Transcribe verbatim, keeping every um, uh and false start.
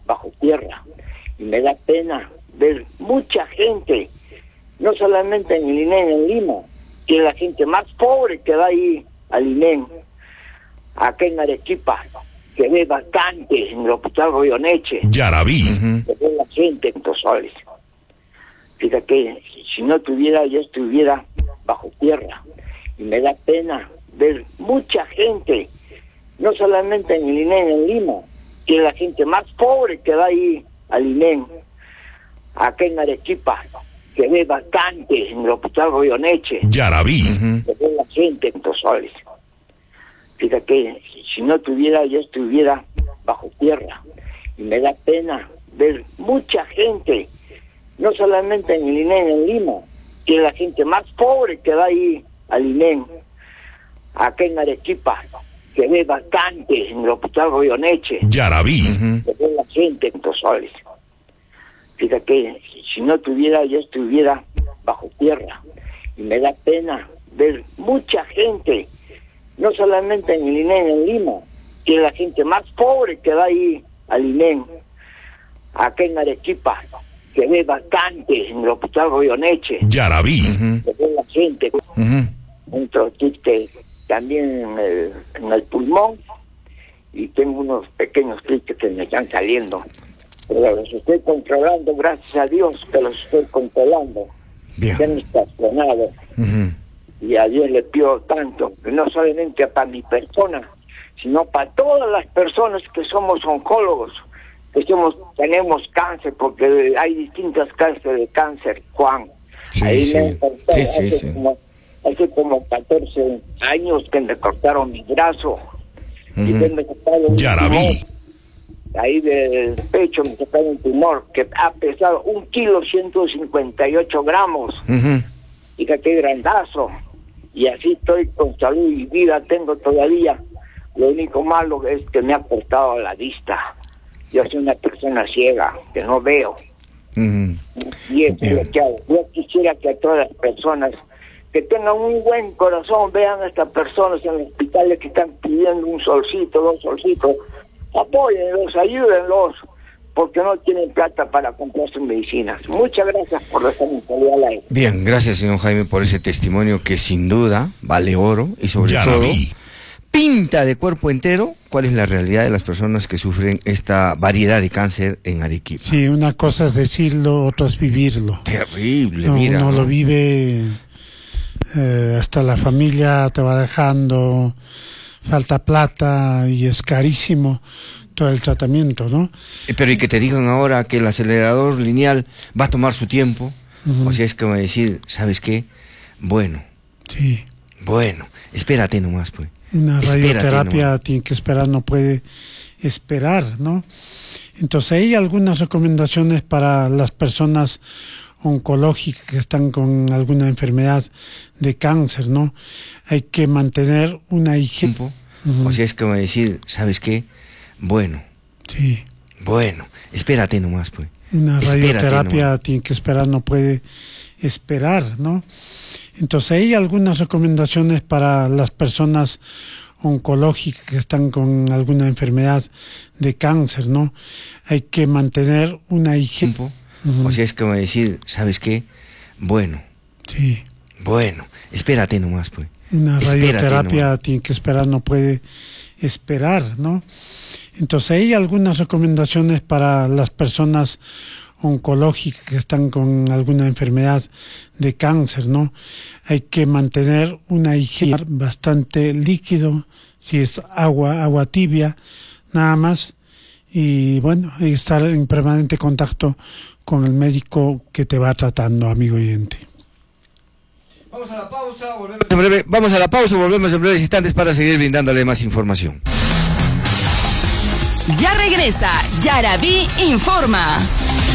bajo tierra. Y me da pena ver mucha gente, no solamente en el I N E M en Lima, que es la gente más pobre que va ahí al I N E M, acá en Arequipa, que ve bastante en el hospital Goyeneche. Yaraví. Que ve la gente en dos soles. Fíjate, si no tuviera, yo estuviera bajo tierra. Y me da pena ver mucha gente, no solamente en el I N E M en Lima, que es la gente más pobre que va ahí al I N E M, acá en Arequipa, que ve bastante en el hospital Goyeneche. Yaraví. Que ve la gente en dos soles. Fíjate, si no tuviera, yo estuviera bajo tierra. Y me da pena ver mucha gente, no solamente en el I N E M en Lima, que es la gente más pobre que va ahí al I N E M, acá en Arequipa, que ve bastante en el hospital Goyeneche. Yaraví. Que ve la gente en dos soles. Fíjate, si no tuviera, yo estuviera bajo tierra. Y me da pena ver mucha gente, no solamente en el I N E M en Lima, que es la gente más pobre que va ahí al I N E M, acá en Arequipa, que ve bastante en el hospital Goyeneche. Yaraví. Que ve la gente. Uh-huh. Un trotite también en el, en el pulmón, y tengo unos pequeños clics que me están saliendo. Pero los estoy controlando, gracias a Dios que los estoy controlando. Bien. Están estacionados. Uh-huh. Y a Dios le pido tanto, que no solamente para mi persona, sino para todas las personas que somos oncólogos, que somos, tenemos cáncer, porque hay distintas clases de cáncer, Juan. Sí, Ahí sí. me han cortado, Sí, sí, hace, sí. Como, hace como catorce años que me cortaron mi brazo. Uh-huh. Y me sacaron un Yaraví. tumor. Ahí del pecho me sacaron un tumor que ha pesado un kilo ciento cincuenta y ocho gramos. Uh-huh. Fíjate, grandazo. Y así estoy con salud y vida, tengo todavía. Lo único malo es que me ha cortado la vista. Yo soy una persona ciega, que no veo. Uh-huh. Y eso es Bien. lo que hago. Yo quisiera que a todas las personas que tengan un buen corazón vean a estas personas en los hospitales que están pidiendo un solcito, dos solcitos. Apóyenlos, ayúdenlos, porque no tienen plata para comprar sus medicinas. Muchas gracias por la salud al aire. Bien, gracias, señor Jaime, por ese testimonio que sin duda vale oro y sobre todo Yaraví. pinta de cuerpo entero cuál es la realidad de las personas que sufren esta variedad de cáncer en Arequipa. Sí, una cosa es decirlo, otra es vivirlo. Terrible, No, mira. uno ¿no? lo vive, eh, hasta la familia te va dejando, falta plata y es carísimo todo el tratamiento, ¿no? Eh, Pero y que te digan ahora que el acelerador lineal va a tomar su tiempo, Ujú. o sea, es como decir, ¿sabes qué? Bueno, Sí, bueno, espérate nomás, pues. una Espérate radioterapia nomás. tiene que esperar, no puede esperar, ¿no? Entonces hay algunas recomendaciones para las personas oncológicas que están con alguna enfermedad de cáncer, ¿no? Hay que mantener una higiene. Tiempo, Ujú. o sea, es como decir, ¿sabes qué? Bueno, Sí, bueno, espérate nomás, pues. una Espérate radioterapia nomás. tiene que esperar, no puede esperar, ¿no? Entonces hay algunas recomendaciones para las personas oncológicas que están con alguna enfermedad de cáncer, ¿no? Hay que mantener una higiene. Tiempo, Ujú. o sea, es como decir, ¿sabes qué? Bueno, Sí, bueno, espérate nomás, pues. una Espérate radioterapia nomás. tiene que esperar, no puede esperar, ¿no? Entonces hay algunas recomendaciones para las personas oncológicas que están con alguna enfermedad de cáncer, ¿no? Hay que mantener una higiene bastante líquido, si es agua, agua tibia, nada más. Y bueno, y estar en permanente contacto con el médico que te va tratando, amigo oyente. Vamos a la pausa, volvemos en breve, vamos a la pausa, volvemos en breves instantes para seguir brindándole más información. Ya regresa Yaraví Informa.